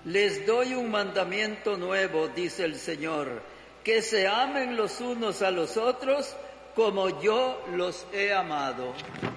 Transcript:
Les doy un mandamiento nuevo, dice el Señor, que se amen los unos a los otros como yo los he amado.